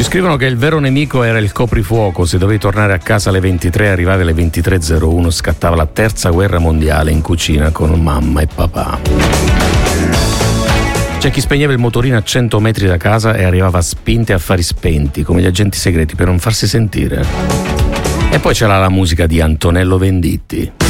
Scrivono che il vero nemico era il coprifuoco. Se dovevi tornare a casa alle 23, arrivavi alle 23:01, scattava la terza guerra mondiale in cucina con mamma e papà. C'è chi spegneva il motorino a 100 metri da casa e arrivava a spinte a affari spenti, come gli agenti segreti, per non farsi sentire. E poi c'era la musica di Antonello Venditti.